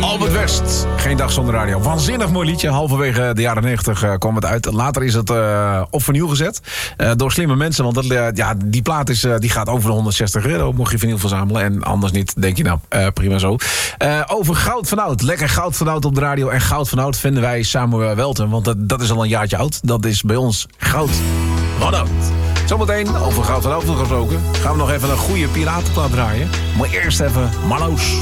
Albert West, Geen dag zonder radio. Waanzinnig mooi liedje. Halverwege de jaren 90 kwam het uit. Later is het op vinyl gezet. Door slimme mensen. Want die plaat die gaat over de €160. Mocht je vinyl verzamelen. En anders niet, denk je nou, prima zo. Over Goud van Oud. Lekker Goud van Oud op de radio. En Goud van Oud vinden wij Samuel Welten. Want dat is al een jaartje oud. Dat is bij ons Goud van Oud. Zometeen, over Goud van Oud gesproken, gaan we nog even een goede piratenplaat draaien. Maar eerst even Marloes.